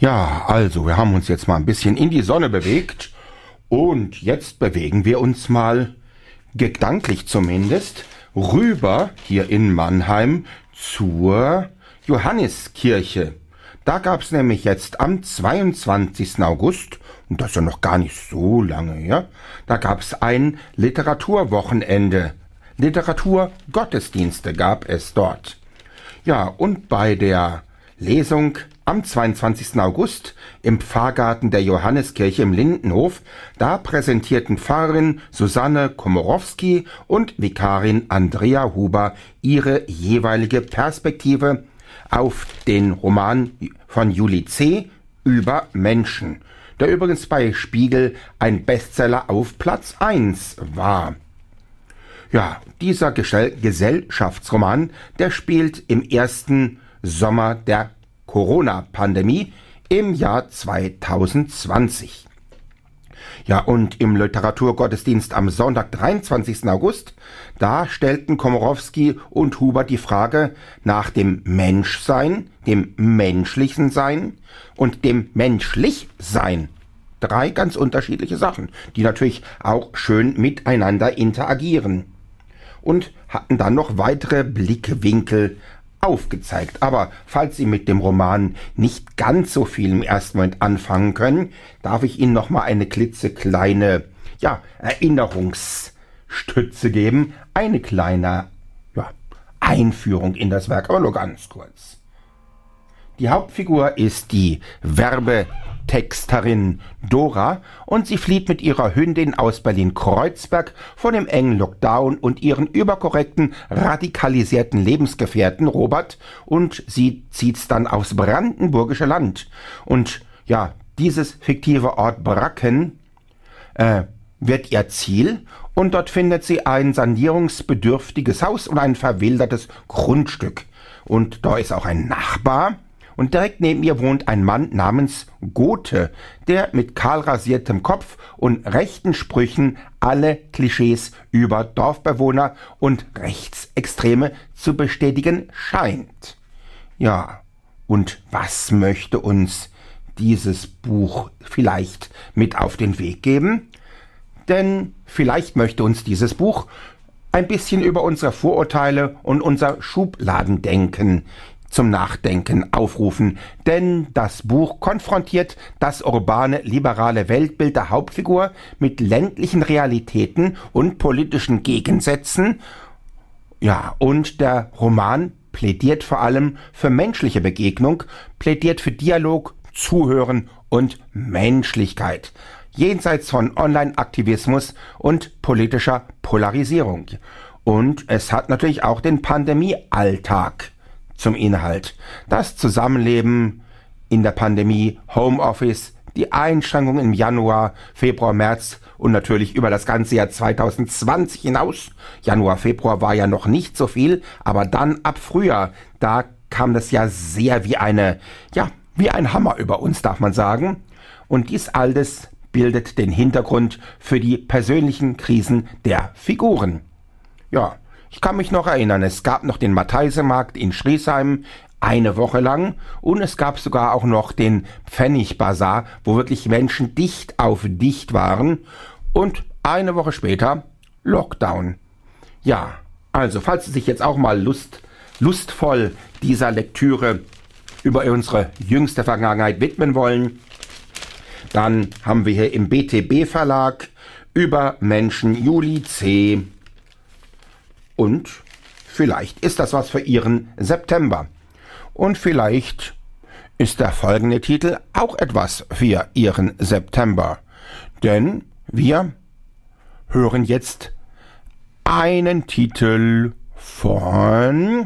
Ja, also wir haben uns jetzt mal ein bisschen in die Sonne bewegt und jetzt bewegen wir uns mal, gedanklich zumindest, rüber hier in Mannheim zur Johanneskirche. Da gab es nämlich jetzt am 22. August, und das ist ja noch gar nicht so lange her, da gab es ein Literaturwochenende. Literaturgottesdienste gab es dort. Ja, und bei der Lesung am 22. August im Pfarrgarten der Johanneskirche im Lindenhof, da präsentierten Pfarrerin Susanne Komorowski und Vikarin Andrea Huber ihre jeweilige Perspektive auf den Roman von Julie C. über Menschen, der übrigens bei Spiegel ein Bestseller auf Platz 1 war. Ja, dieser Gesellschaftsroman, der spielt im ersten Sommer der Corona-Pandemie im Jahr 2020. Ja, und im Literaturgottesdienst am Sonntag, 23. August, da stellten Komorowski und Huber die Frage nach dem Menschsein, dem menschlichen Sein und dem Menschlichsein. 3 ganz unterschiedliche Sachen, die natürlich auch schön miteinander interagieren. Und hatten dann noch weitere Blickwinkel aufgezeigt. Aber falls Sie mit dem Roman nicht ganz so viel im ersten Moment anfangen können, darf ich Ihnen noch mal eine klitzekleine Erinnerungsstütze geben. Eine kleine Einführung in das Werk, aber nur ganz kurz. Die Hauptfigur ist die Werbetexterin Dora und sie flieht mit ihrer Hündin aus Berlin-Kreuzberg vor dem engen Lockdown und ihren überkorrekten, radikalisierten Lebensgefährten Robert und sie zieht's dann aufs brandenburgische Land. Und ja, dieses fiktive Ort Bracken wird ihr Ziel und dort findet sie ein sanierungsbedürftiges Haus und ein verwildertes Grundstück. Und da ist auch ein Nachbar. Und direkt neben ihr wohnt ein Mann namens Gothe, der mit kahlrasiertem Kopf und rechten Sprüchen alle Klischees über Dorfbewohner und Rechtsextreme zu bestätigen scheint. Ja, und was möchte uns dieses Buch vielleicht mit auf den Weg geben? Denn vielleicht möchte uns dieses Buch ein bisschen über unsere Vorurteile und unser Schubladendenken zum Nachdenken aufrufen, denn das Buch konfrontiert das urbane, liberale Weltbild der Hauptfigur mit ländlichen Realitäten und politischen Gegensätzen. Ja, und der Roman plädiert vor allem für menschliche Begegnung, plädiert für Dialog, Zuhören und Menschlichkeit, jenseits von Online-Aktivismus und politischer Polarisierung. Und es hat natürlich auch den Pandemie-Alltag zum Inhalt. Das Zusammenleben in der Pandemie, Homeoffice, die Einschränkungen im Januar, Februar, März und natürlich über das ganze Jahr 2020 hinaus. Januar, Februar war ja noch nicht so viel, aber dann ab Frühjahr, da kam das ja sehr wie ein Hammer über uns, darf man sagen. Und dies alles bildet den Hintergrund für die persönlichen Krisen der Figuren. Ja, ich kann mich noch erinnern, es gab noch den Matheisemarkt in Schriesheim eine Woche lang und es gab sogar auch noch den Pfennigbazar, wo wirklich Menschen dicht auf dicht waren und eine Woche später Lockdown. Ja, also falls Sie sich jetzt auch mal lustvoll dieser Lektüre über unsere jüngste Vergangenheit widmen wollen, dann haben wir hier im BTB Verlag über Menschen Julie C. Und vielleicht ist das was für Ihren September. Und vielleicht ist der folgende Titel auch etwas für Ihren September. Denn wir hören jetzt einen Titel von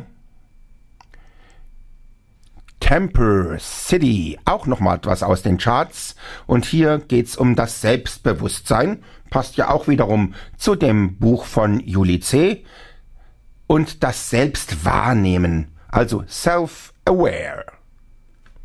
Temper City, auch nochmal etwas aus den Charts. Und hier geht's um das Selbstbewusstsein. Passt ja auch wiederum zu dem Buch von Julie C. Und das Selbstwahrnehmen, also self-aware.